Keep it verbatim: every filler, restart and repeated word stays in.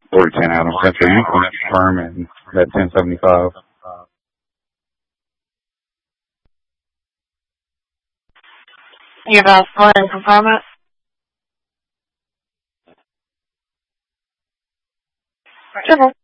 Or ten Adams Central. You can confirm in that ten seventy-five. You guys go ahead and confirm it? Okay.